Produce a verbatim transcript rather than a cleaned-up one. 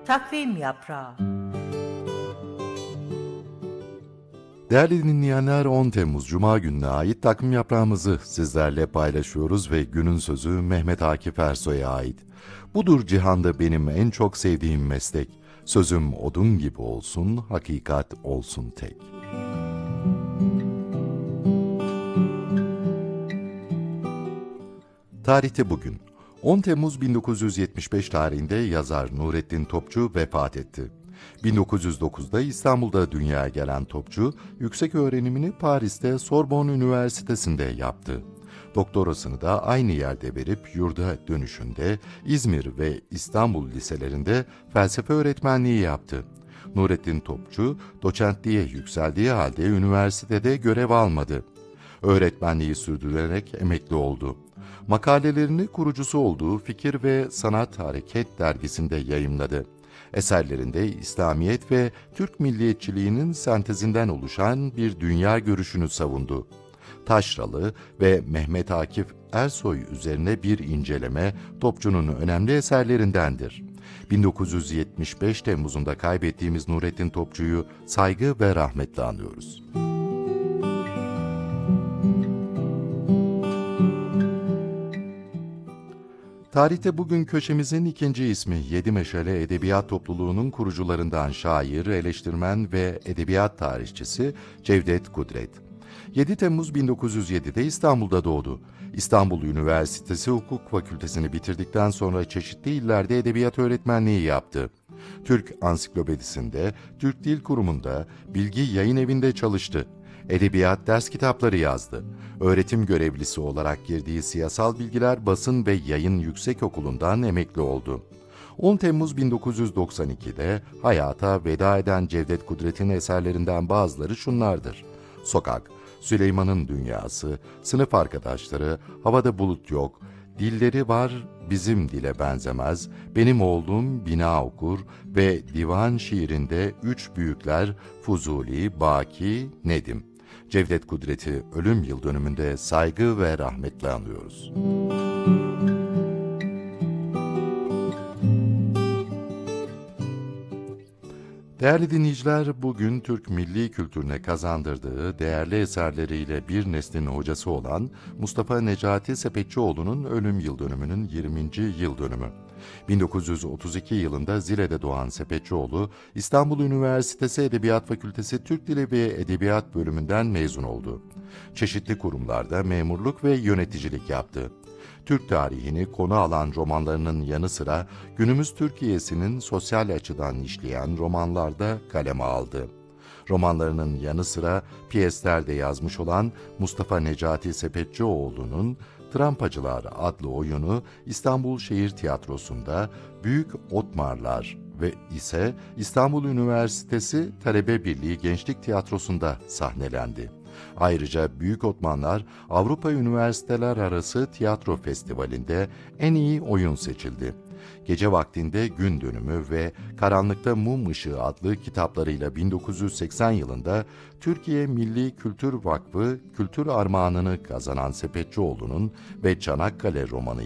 Takvim Yaprağı. Değerli dinleyenler, on Temmuz Cuma gününe ait takvim yaprağımızı sizlerle paylaşıyoruz ve günün sözü Mehmet Akif Ersoy'a ait. Budur cihanda benim en çok sevdiğim meslek. Sözüm odun gibi olsun, hakikat olsun tek. Tarihte bugün, on Temmuz bin dokuz yüz yetmiş beş tarihinde yazar Nurettin Topçu vefat etti. bin dokuz yüz dokuzda İstanbul'da dünyaya gelen Topçu, yüksek öğrenimini Paris'te Sorbonne Üniversitesi'nde yaptı. Doktorasını da aynı yerde verip yurda dönüşünde İzmir ve İstanbul liselerinde felsefe öğretmenliği yaptı. Nurettin Topçu, doçentliğe yükseldiği halde üniversitede görev almadı. Öğretmenliği sürdürerek emekli oldu. Makalelerini kurucusu olduğu Fikir ve Sanat Hareket dergisinde yayımladı. Eserlerinde İslamiyet ve Türk milliyetçiliğinin sentezinden oluşan bir dünya görüşünü savundu. Taşralı ve Mehmet Akif Ersoy üzerine bir inceleme Topçu'nun önemli eserlerindendir. bin dokuz yüz yetmiş beş Temmuz'unda kaybettiğimiz Nurettin Topçu'yu saygı ve rahmetle anıyoruz. Tarihte bugün köşemizin ikinci ismi Yedi Meşale Edebiyat Topluluğu'nun kurucularından şair, eleştirmen ve edebiyat tarihçisi Cevdet Kudret. yedi Temmuz bin dokuz yüz yedide İstanbul'da doğdu. İstanbul Üniversitesi Hukuk Fakültesini bitirdikten sonra çeşitli illerde edebiyat öğretmenliği yaptı. Türk Ansiklopedisi'nde, Türk Dil Kurumu'nda, Bilgi Yayın Evi'nde çalıştı. Edebiyat ders kitapları yazdı. Öğretim görevlisi olarak girdiği Siyasal Bilgiler Basın ve Yayın Yüksekokulu'ndan emekli oldu. on Temmuz bin dokuz yüz doksan ikide hayata veda eden Cevdet Kudret'in eserlerinden bazıları şunlardır: Sokak, Süleyman'ın Dünyası, Sınıf Arkadaşları, Havada Bulut Yok, Dilleri Var Bizim Dile Benzemez, Benim Oğlum Bina Okur ve divan şiirinde Üç Büyükler, Fuzuli, Baki, Nedim. Cevdet Kudret'i ölüm yıl dönümünde saygı ve rahmetle anıyoruz. Değerli dinleyiciler, bugün Türk milli kültürüne kazandırdığı değerli eserleriyle bir neslin hocası olan Mustafa Necati Sepetçioğlu'nun ölüm yıl dönümünün yirminci yıl dönümü. bin dokuz yüz otuz iki yılında Zile'de doğan Sepetçioğlu, İstanbul Üniversitesi Edebiyat Fakültesi Türk Dili ve Edebiyat bölümünden mezun oldu. Çeşitli kurumlarda memurluk ve yöneticilik yaptı. Türk tarihini konu alan romanlarının yanı sıra günümüz Türkiye'sinin sosyal açıdan işleyen romanlarda kaleme aldı. Romanlarının yanı sıra piyesler de yazmış olan Mustafa Necati Sepetçioğlu'nun Trampacılar adlı oyunu İstanbul Şehir Tiyatrosu'nda, Büyük Otmarlar ve ise İstanbul Üniversitesi Talebe Birliği Gençlik Tiyatrosu'nda sahnelendi. Ayrıca Büyük Otmanlar Avrupa Üniversiteler Arası Tiyatro Festivali'nde en iyi oyun seçildi. Gece Vaktinde Gün Dönümü ve Karanlıkta Mum Işığı adlı kitaplarıyla bin dokuz yüz seksen yılında Türkiye Milli Kültür Vakfı Kültür Armağanı'nı kazanan Sepetçioğlu'nun ve Çanakkale romanı